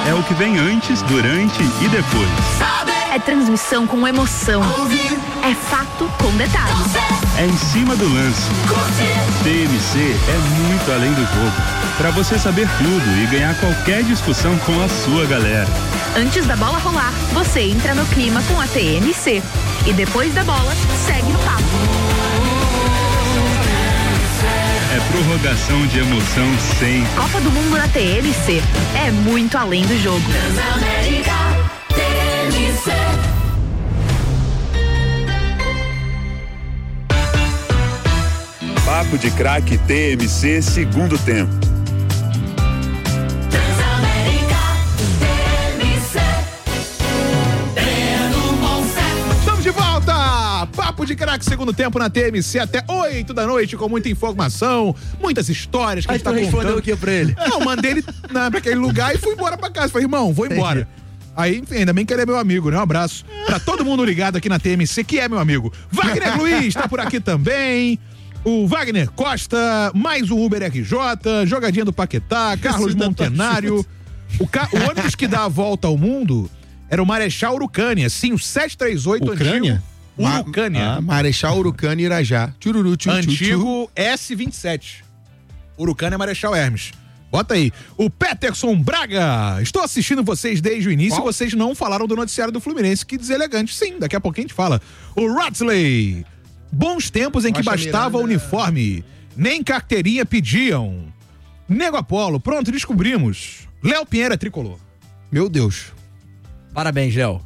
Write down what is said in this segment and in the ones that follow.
É o que vem antes, durante e depois. É transmissão com emoção. É fato com detalhes. É em cima do lance. TMC é muito além do jogo. Para você saber tudo e ganhar qualquer discussão com a sua galera. Antes da bola rolar, você entra no clima com a TMC. E depois da bola, segue o papo. É prorrogação de emoção sem. Copa do Mundo na TMC. É muito além do jogo. Transamérica TMC. Papo de Craque TMC, segundo tempo. Transamérica TMC. Estamos de volta! Papo de Craque, segundo tempo na TMC, até 8 da noite, com muita informação, muitas histórias que a gente tá contando. Respondeu o que pra ele? Não, mandei ele pra aquele lugar e fui embora pra casa. Falei, irmão, vou embora. Aí, enfim, ainda bem que ele é meu amigo, né? Um abraço pra todo mundo ligado aqui na TMC, que é meu amigo. Wagner Luiz tá por aqui também. O Wagner Costa, mais um Uber RJ, jogadinha do Paquetá, Carlos Montenário. O ônibus que dá a volta ao mundo era o Marechal Urucânia. Sim, o 738 Ucrânia? antigo. Urucânia. Marechal Urucânia Irajá. Tchururu, tchuru, Antigo S27. Urucânia é Marechal Hermes. Bota aí. O Peterson Braga. Estou assistindo vocês desde o início. Qual? Vocês não falaram do noticiário do Fluminense. Que deselegante. Sim, daqui a pouquinho a gente fala. O Ratsley. Bons tempos em que bastava uniforme. Nem carteirinha pediam. Nego Apolo. Pronto, descobrimos. Léo Pinheiro é tricolor. Meu Deus. Parabéns, Léo.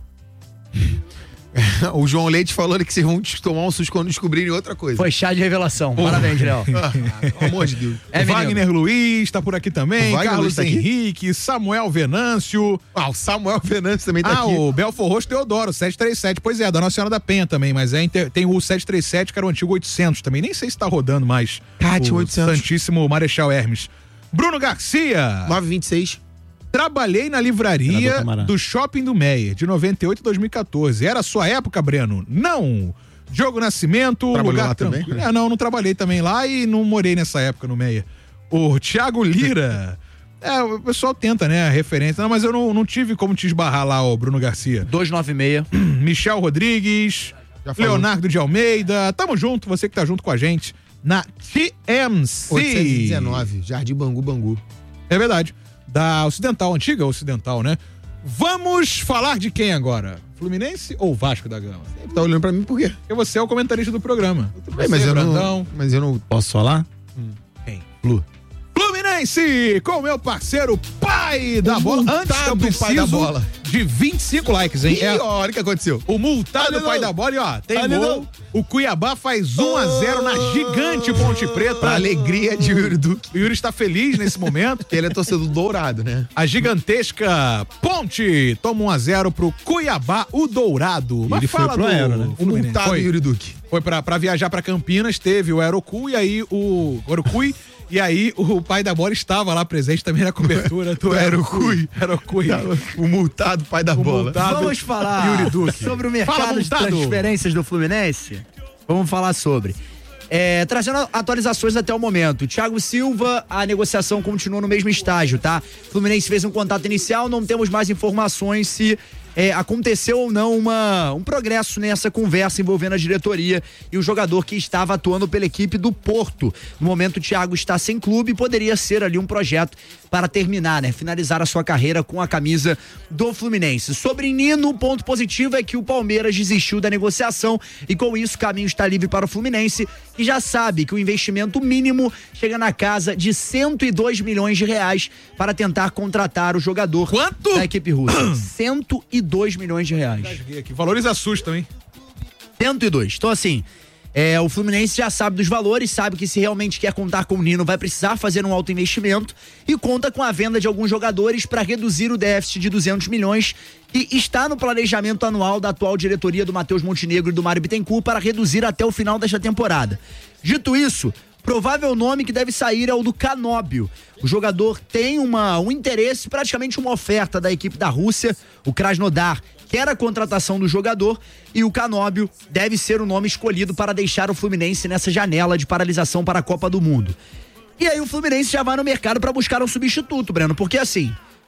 O João Leite falou que vocês vão tomar um susto quando descobrirem outra coisa. Foi chá de revelação. Parabéns, Léo. Pelo amor de Deus. O Wagner Luiz tá por aqui também. Carlos tá Henrique, Samuel Venâncio. O Samuel Venâncio também tá aqui. O Belfor Roxo Teodoro, 737. Pois é, da Nossa Senhora da Penha também, mas tem o 737, que era o antigo 800 também. Nem sei se tá rodando mais. Tinha o 800. Santíssimo Marechal Hermes. Bruno Garcia. 926. Trabalhei na livraria do Shopping do Meia, de 98 a 2014. Era a sua época, Breno? Não! Diogo Nascimento, Trabalhou lugar lá tranquilo. também? Não trabei trabalhei também lá e não morei nessa época no Meia. O Thiago Lira. O pessoal tenta, né, a referência. Não, mas eu não tive como te esbarrar lá, ó, Bruno Garcia. 296. Michel Rodrigues, Leonardo de Almeida. Tamo junto, você que tá junto com a gente na TMC. 819, Jardim Bangu. É verdade. Da Ocidental, antiga Ocidental, né? Vamos falar de quem agora? Fluminense ou Vasco da Gama? Tá olhando pra mim por quê? Porque você é o comentarista do programa. Mas eu não posso falar? Quem? Flu. Fluminense, com o meu parceiro pai da bola. Antes eu preciso pai da bola. de 25 likes, hein? Olha o que aconteceu. O multado pai da bola e ó, tem gol. O Cuiabá faz 1-0 na gigante Ponte Preta. Pra alegria de Yuri Duque. O Yuri está feliz nesse momento. Porque ele é torcedor dourado, né? A gigantesca Ponte toma 1-0 pro Cuiabá, o Dourado. Mas ele fala foi pro Aero, né? O multado Yuri Duque. Foi pra viajar pra Campinas, teve o Aerocui, e aí o pai da bola estava lá presente também na cobertura do Aerocui. O multado pai da bola. Vamos falar Yuri Duque. sobre o mercado de transferências do Fluminense? Vamos falar sobre. Trazendo atualizações até o momento. Thiago Silva, a negociação continua no mesmo estágio, tá? Fluminense fez um contato inicial, não temos mais informações se aconteceu ou não um progresso nessa conversa envolvendo a diretoria e o jogador que estava atuando pela equipe do Porto. No momento, o Thiago está sem clube e poderia ser ali um projeto para terminar, né? Finalizar a sua carreira com a camisa do Fluminense. Sobre Nino, o ponto positivo é que o Palmeiras desistiu da negociação e com isso o caminho está livre para o Fluminense, que já sabe que o investimento mínimo chega na casa de 102 milhões de reais para tentar contratar o jogador. Quanto? Da equipe russa. 102 milhões de reais. Valores assustam, hein? 102. Então, assim, o Fluminense já sabe dos valores, sabe que se realmente quer contar com o Nino, vai precisar fazer um alto investimento e conta com a venda de alguns jogadores para reduzir o déficit de 200 milhões que está no planejamento anual da atual diretoria do Matheus Montenegro e do Mário Bittencourt para reduzir até o final desta temporada. Dito isso, provável nome que deve sair é o do Canóbio. O jogador tem um interesse, praticamente uma oferta da equipe da Rússia, o Krasnodar quer a contratação do jogador e o Canóbio deve ser o nome escolhido para deixar o Fluminense nessa janela de paralisação para a Copa do Mundo. E aí o Fluminense já vai no mercado para buscar um substituto, Breno, porque assim,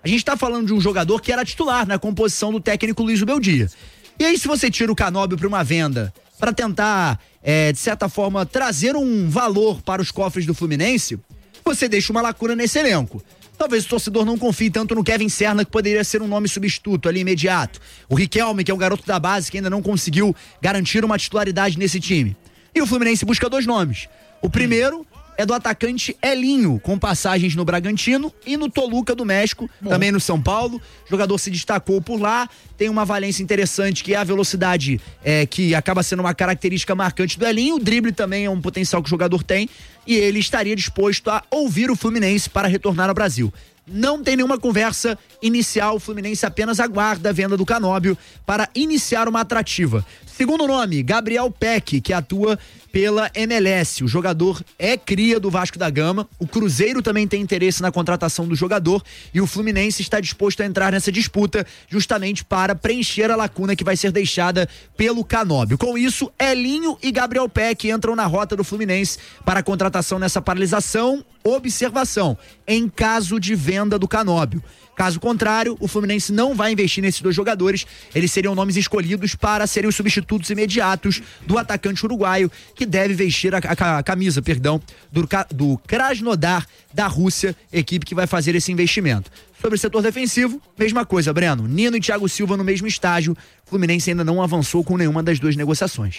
A gente tá falando de um jogador que era titular na composição do técnico Luiz Beldia. E aí, se você tira o Canóbio para uma venda para tentar, de certa forma, trazer um valor para os cofres do Fluminense, você deixa uma lacuna nesse elenco. Talvez o torcedor não confie tanto no Kevin Serna, que poderia ser um nome substituto ali imediato. O Riquelme, que é um garoto da base que ainda não conseguiu garantir uma titularidade nesse time. E o Fluminense busca 2 nomes. O primeiro é do atacante Elinho, com passagens no Bragantino e no Toluca do México, também no São Paulo. O jogador se destacou por lá, tem uma valência interessante, que é a velocidade, que acaba sendo uma característica marcante do Elinho. O drible também é um potencial que o jogador tem, e ele estaria disposto a ouvir o Fluminense para retornar ao Brasil. Não tem nenhuma conversa inicial, o Fluminense apenas aguarda a venda do Canóbio para iniciar uma atrativa. Segundo nome, Gabriel Peck, que atua pela MLS. O jogador é cria do Vasco da Gama. O Cruzeiro também tem interesse na contratação do jogador e o Fluminense está disposto a entrar nessa disputa justamente para preencher a lacuna que vai ser deixada pelo Canóbio. Com isso, Elinho e Gabriel Peck entram na rota do Fluminense para a contratação nessa paralisação. Observação, em caso de venda do Canóbio. Caso contrário, o Fluminense não vai investir nesses 2 jogadores. Eles seriam nomes escolhidos para serem os substitutos imediatos do atacante uruguaio, que deve vestir a camisa, do Krasnodar da Rússia, equipe que vai fazer esse investimento. Sobre o setor defensivo, mesma coisa, Breno. Nino e Thiago Silva no mesmo estágio. O Fluminense ainda não avançou com nenhuma das 2 negociações.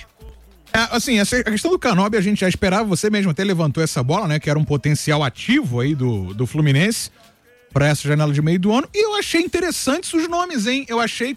A questão do Canóbio a gente já esperava, você mesmo até levantou essa bola, né? Que era um potencial ativo aí do Fluminense para essa janela de meio do ano, e eu achei interessantes os nomes, hein? Eu achei,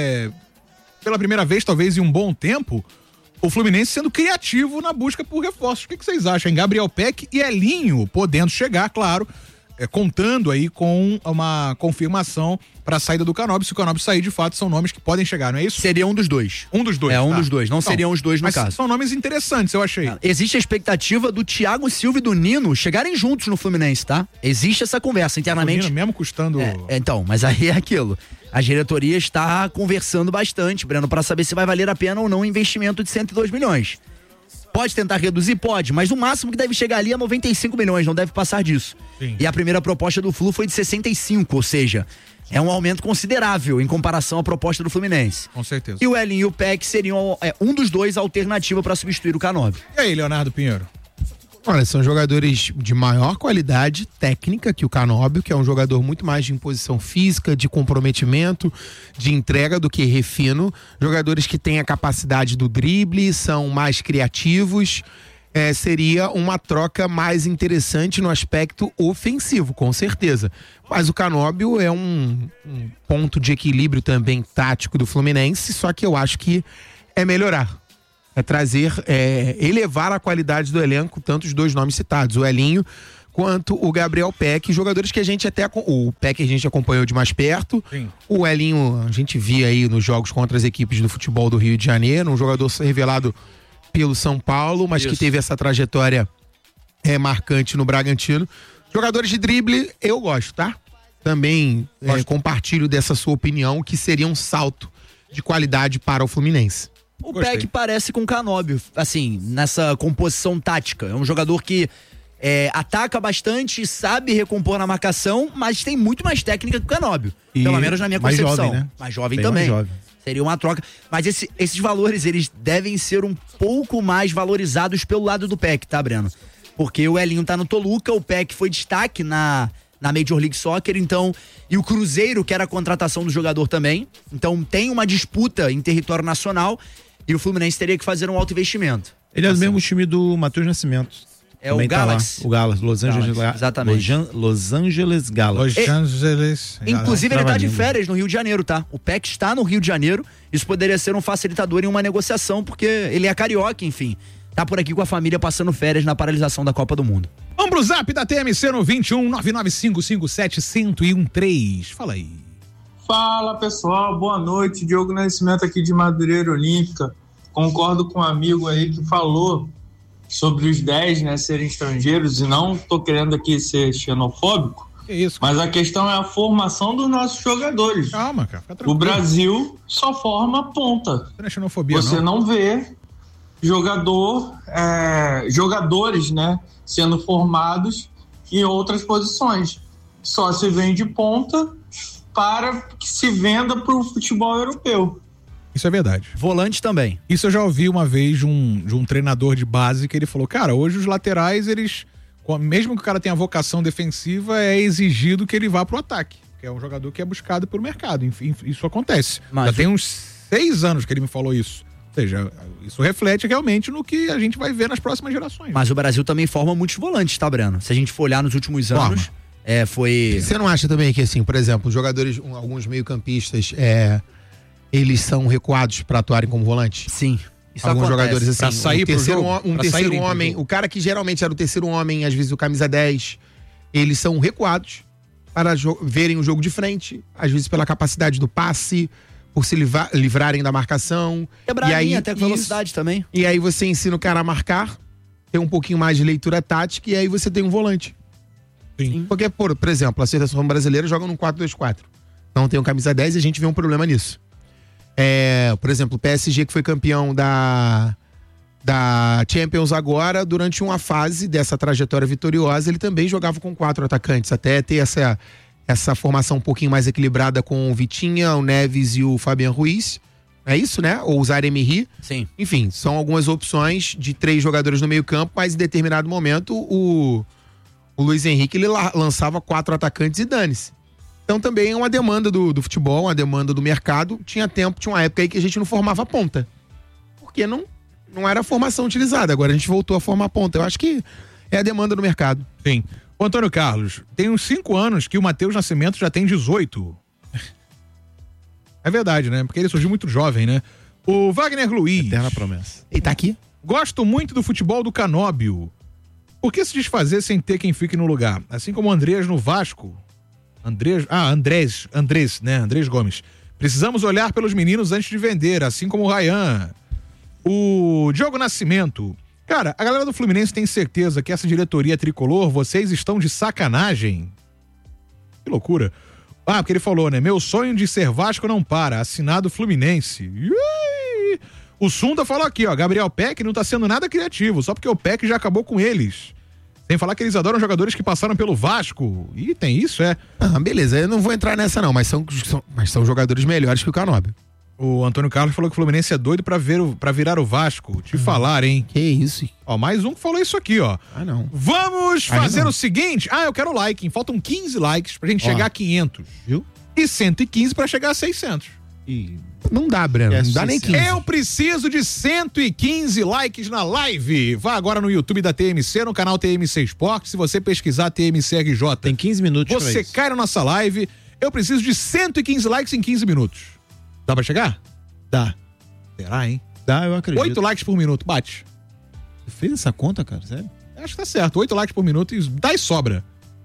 pela primeira vez, talvez em um bom tempo, o Fluminense sendo criativo na busca por reforços. O que vocês acham? Gabriel Peck e Elinho podendo chegar, claro, contando aí com uma confirmação para a saída do Canóbio. Se o Canóbio sair, de fato, são nomes que podem chegar, não é isso? Seria um dos 2. Um dos 2. Um dos 2. Não seriam os 2 no caso. São nomes interessantes, eu achei. Existe a expectativa do Thiago Silva e do Nino chegarem juntos no Fluminense, tá? Existe essa conversa internamente. O Nino mesmo custando... Então, mas aí é aquilo. A diretoria está conversando bastante, Breno, para saber se vai valer a pena ou não um investimento de 102 milhões. Pode tentar reduzir? Pode, mas o máximo que deve chegar ali é 95 milhões, não deve passar disso. Sim. E a primeira proposta do Flu foi de 65, ou seja, é um aumento considerável em comparação à proposta do Fluminense. Com certeza. E o Elinho e o Peck seriam um dos 2 a alternativa para substituir o Canóbio. E aí, Leonardo Pinheiro? Olha, são jogadores de maior qualidade técnica que o Canóbio, que é um jogador muito mais de imposição física, de comprometimento, de entrega do que refino. Jogadores que têm a capacidade do drible, são mais criativos. Seria uma troca mais interessante no aspecto ofensivo, com certeza. Mas o Canóbio é um ponto de equilíbrio também tático do Fluminense, só que eu acho que é melhorar. É trazer, elevar a qualidade do elenco, tanto os 2 nomes citados, o Elinho quanto o Gabriel Peck, jogadores que a gente o Peck a gente acompanhou de mais perto. Sim. O Elinho a gente via aí nos jogos contra as equipes do futebol do Rio de Janeiro, um jogador revelado pelo São Paulo, mas que teve essa trajetória marcante no Bragantino. Jogadores de drible, eu gosto, tá? Também compartilho dessa sua opinião, que seria um salto de qualidade para o Fluminense. O Peck parece com o Canóbio, assim, nessa composição tática. É um jogador que ataca bastante, sabe recompor na marcação, mas tem muito mais técnica que o Canóbio. Pelo menos na minha concepção. Jovem, né? Mais jovem Bem também. Mais jovem. Seria uma troca. Mas esses valores, eles devem ser um pouco mais valorizados pelo lado do Peck, tá, Breno? Porque o Elinho tá no Toluca, o Peck foi destaque na Major League Soccer, então, e o Cruzeiro quer a contratação do jogador também. Então tem uma disputa em território nacional e o Fluminense teria que fazer um alto investimento. Ele é do mesmo time do Matheus Nascimento. É também o Galaxy. O Galaxy, Los Angeles Galaxy. Exatamente. Los Angeles Galaxy. Inclusive, ele tá de férias no Rio de Janeiro, tá? O Peck está no Rio de Janeiro. Isso poderia ser um facilitador em uma negociação, porque ele é carioca, enfim. Tá por aqui com a família passando férias na paralisação da Copa do Mundo. Vamos pro zap da TMC no 21 99557-1013. Fala aí. Fala, pessoal. Boa noite. Diogo Nascimento aqui de Madureira Olímpica. Concordo com um amigo aí que falou sobre os 10, né, serem estrangeiros, e não tô querendo aqui ser xenofóbico, mas a questão é a formação dos nossos jogadores. Calma, cara, fica tranquilo. O Brasil só forma ponta. Não é xenofobia, você não vê jogadores, né, sendo formados em outras posições. Só se vem de ponta para que se venda para o futebol europeu. Isso é verdade. Volante também. Isso eu já ouvi uma vez de um treinador de base que ele falou, cara, hoje os laterais, eles, mesmo que o cara tenha vocação defensiva, é exigido que ele vá pro ataque, que é um jogador que é buscado pelo mercado. Enfim, isso acontece. Já tem uns 6 anos que ele me falou isso. Ou seja, isso reflete realmente no que a gente vai ver nas próximas gerações. Mas o Brasil também forma muitos volantes, tá, Breno? Se a gente for olhar nos últimos anos, foi... Você não acha também que, assim, por exemplo, jogadores, alguns meio-campistas, eles são recuados para atuarem como volantes? Sim. Isso alguns acontece. jogadores, assim, pra sair pro jogo, um pra terceiro saírem pro homem, jogo. o cara que geralmente era o terceiro homem, às vezes o camisa 10, eles são recuados para verem o jogo de frente, às vezes pela capacidade do passe, por se livrarem da marcação. Quebrar e aí, até com velocidade também. E aí você ensina o cara a marcar, ter um pouquinho mais de leitura tática, e aí você tem um volante. Sim. Porque, por exemplo, a seleção brasileira joga num 4-2-4. Não tem um camisa 10 e a gente vê um problema nisso. Por exemplo, o PSG, que foi campeão da Champions agora, durante uma fase dessa trajetória vitoriosa, ele também jogava com 4 atacantes, até ter essa formação um pouquinho mais equilibrada com o Vitinha, o Neves e o Fabian Ruiz. É isso, né? Ou usar Emery. Sim. Enfim, são algumas opções de 3 jogadores no meio campo, mas em determinado momento o Luiz Henrique ele lançava 4 atacantes e dane-se. Então também é uma demanda do futebol, uma demanda do mercado. Tinha uma época aí que a gente não formava ponta. Porque não era a formação utilizada. Agora a gente voltou a formar ponta. Eu acho que é a demanda do mercado. Sim. Ô, Antônio Carlos, tem uns 5 anos que o Matheus Nascimento já tem 18. É verdade, né? Porque ele surgiu muito jovem, né? O Wagner Luiz. Eterna promessa. Ele tá aqui? Gosto muito do futebol do Canóbio. Por que se desfazer sem ter quem fique no lugar? Assim como o Andrés no Vasco. Andrés Gomes. Precisamos olhar pelos meninos antes de vender, assim como o Ryan. O Diogo Nascimento. Cara, a galera do Fluminense tem certeza que essa diretoria tricolor, vocês estão de sacanagem? Que loucura. Porque ele falou, né? Meu sonho de ser Vasco não para. Assinado Fluminense. Iui! O Sunda falou aqui, ó. Gabriel Peck não tá sendo nada criativo, só porque o Peck já acabou com eles. Sem falar que eles adoram jogadores que passaram pelo Vasco. Ih, tem isso, beleza, eu não vou entrar nessa não, mas são jogadores melhores que o Canóbio. O Antônio Carlos falou que o Fluminense é doido pra virar o Vasco. Te falar, hein? Que isso? Ó, mais um que falou isso aqui, ó. Não. Vamos fazer o seguinte. Eu quero like, hein? Faltam 15 likes pra gente chegar a 500. Viu? E 115 pra chegar a 600. Não dá, Breno. Não dá nem 15. Eu preciso de 115 likes na live. Vá agora no YouTube da TMC, no canal TMC Esporte. Se você pesquisar TMC RJ, tem 15 minutos pra você isso. cai na nossa live. Eu preciso de 115 likes em 15 minutos. Dá pra chegar? Dá. Será, hein? Dá, eu acredito. 8 likes por minuto, bate. Você fez essa conta, cara? Sério? Acho que tá certo. 8 likes por minuto e dá e sobra.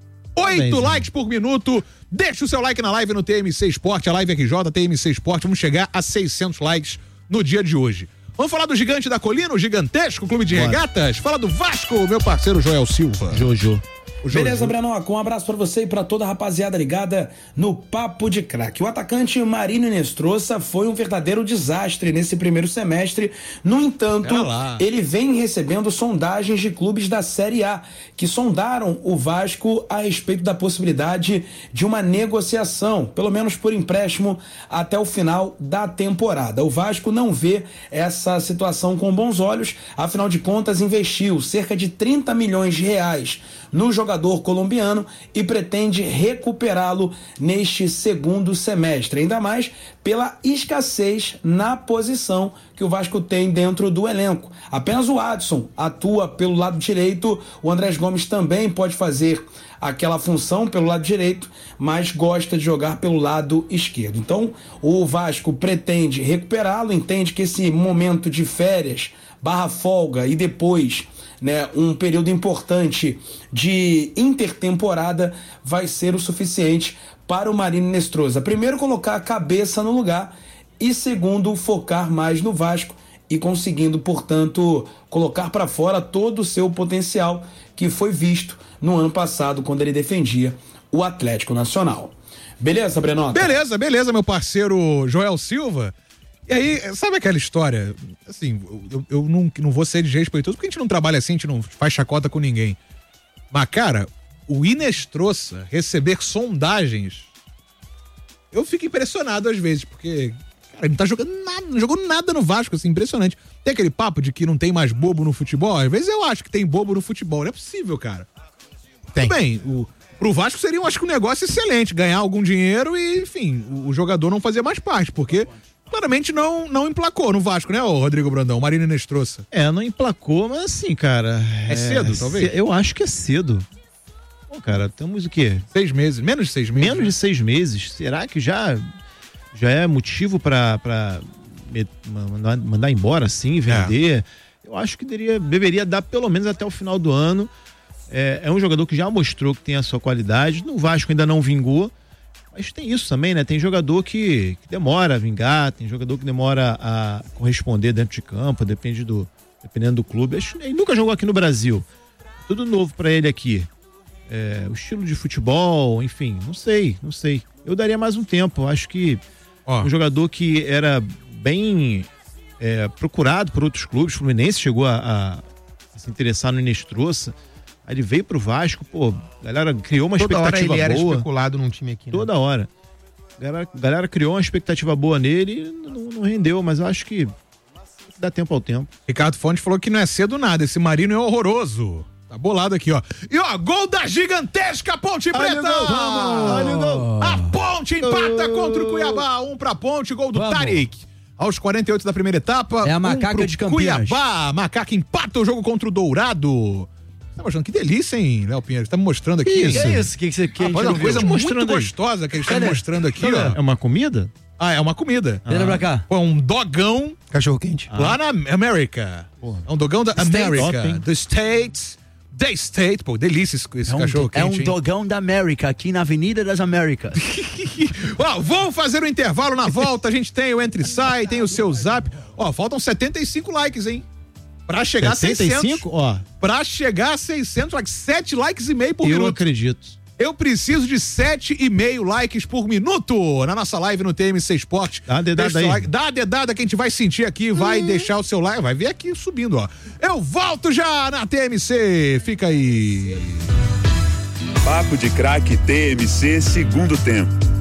8 likes por minuto. Deixa o seu like na live no TMC Esporte, a live RJ, TMC Esporte. Vamos chegar a 600 likes no dia de hoje. Vamos falar do Gigante da Colina, o gigantesco clube de regatas? Fala do Vasco, meu parceiro Joel Silva. Jojo. Beleza, Brenoca, um abraço pra você e pra toda a rapaziada ligada no Papo de Craque. O atacante Marino Inestrosa foi um verdadeiro desastre nesse primeiro semestre. No entanto, ele vem recebendo sondagens de clubes da Série A, que sondaram o Vasco a respeito da possibilidade de uma negociação, pelo menos por empréstimo, até o final da temporada. O Vasco não vê essa situação com bons olhos, afinal de contas investiu cerca de 30 milhões de reais no jogador colombiano e pretende recuperá-lo neste segundo semestre, ainda mais pela escassez na posição que o Vasco tem dentro do elenco. Apenas o Adson atua pelo lado direito, o Andrés Gomes também pode fazer aquela função pelo lado direito, mas gosta de jogar pelo lado esquerdo. Então, o Vasco pretende recuperá-lo, entende que esse momento de férias, folga e depois um período importante de intertemporada vai ser o suficiente para o Marino Inestrosa. Primeiro, colocar a cabeça no lugar e segundo, focar mais no Vasco e conseguindo, portanto, colocar para fora todo o seu potencial que foi visto no ano passado quando ele defendia o Atlético Nacional. Beleza, Brenoca? Beleza, meu parceiro Joel Silva. E aí, sabe aquela história? Assim, eu não vou ser desrespeitoso, porque a gente não trabalha assim, a gente não faz chacota com ninguém. Mas, cara, o Inestrosa receber sondagens eu fico impressionado às vezes, porque, cara, ele não tá jogando nada, não jogou nada no Vasco, assim, impressionante. Tem aquele papo de que não tem mais bobo no futebol? Às vezes eu acho que tem bobo no futebol, não é possível, cara. Tem. Tudo bem, pro Vasco seria, eu acho que um negócio excelente, ganhar algum dinheiro e, enfim, o jogador não fazer mais parte, porque claramente não emplacou no Vasco, né, ô Rodrigo Brandão, Marino Nestroça? Não emplacou, mas assim, cara... É cedo, talvez? Eu acho que é cedo. Pô, cara, estamos o quê? 6 meses, menos de 6 meses. Menos de 6 meses. Será que já é motivo pra mandar embora, assim, vender? Eu acho que deveria dar pelo menos até o final do ano. É um jogador que já mostrou que tem a sua qualidade. No Vasco ainda não vingou, mas tem isso também, né? Tem jogador que demora a vingar, tem jogador que demora a corresponder dentro de campo, dependendo do clube. Ele nunca jogou aqui no Brasil. Tudo novo pra ele aqui. O estilo de futebol, enfim, não sei. Eu daria mais um tempo. Acho que um jogador que era bem procurado por outros clubes, o Fluminense chegou a se interessar no Nestroça. Aí ele veio pro Vasco, pô, a galera criou uma expectativa boa. Ele era especulado num time aqui, né? Toda hora. A galera criou uma expectativa boa nele e não rendeu, mas eu acho que dá tempo ao tempo. Ricardo Fonte falou que não é cedo nada, esse Marino é horroroso. Tá bolado aqui, ó. E ó, gol da gigantesca Ponte Preta! Olha o gol! A Ponte empata contra o Cuiabá, 1 pra Ponte, gol do Tarik. Aos 48 da primeira etapa. É a Macaca de Campinas. Cuiabá, Macaca empata o jogo contra o Dourado. Tá mostrando que delícia, hein, Léo Pinheiro? Você tá me mostrando aqui. Que é isso? O que você quer? Uma coisa muito gostosa que eles estão mostrando aqui, ó. É uma comida? É uma comida. Vem pra cá. Pô, um dogão. Cachorro quente. Lá na América. É um dogão da América. The States. The State. Pô, delícia esse cachorro quente. É um dogão da América, aqui na Avenida das Américas. Ó, vamos fazer um intervalo na volta. A gente tem o Entre e Sai, tem o seu Zap. Ó, faltam 75 likes, hein? Pra chegar a 600. Ó. Pra chegar a 600 likes. 7 likes e meio por minuto. Eu acredito. Eu preciso de 7,5 likes por minuto na nossa live no TMC Esporte. Dá a dedada aí. Like, dá a dedada que a gente vai sentir aqui, vai deixar o seu like, vai ver aqui subindo, ó. Eu volto já na TMC, fica aí. Papo de Craque TMC, segundo tempo.